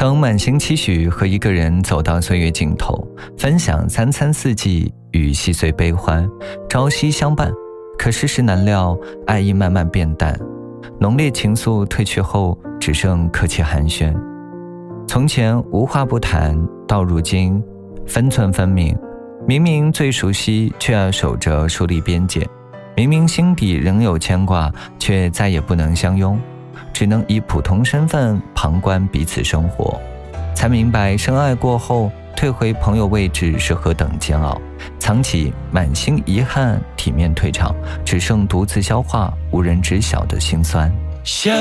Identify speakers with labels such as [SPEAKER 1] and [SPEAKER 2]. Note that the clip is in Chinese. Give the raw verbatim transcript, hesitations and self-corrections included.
[SPEAKER 1] 曾满心期许和一个人走到岁月尽头，分享三餐四季与细碎悲欢，朝夕相伴。可世事难料，爱意慢慢变淡，浓烈情愫褪去后，只剩客气寒暄。从前无话不谈，到如今分寸分明。明明最熟悉，却要守着树立边界；明明心底仍有牵挂，却再也不能相拥。只能以普通身份旁观彼此生活，才明白深爱过后退回朋友位置是何等煎熬。藏起满心遗憾，体面退场，只剩独自消化无人知晓的心酸。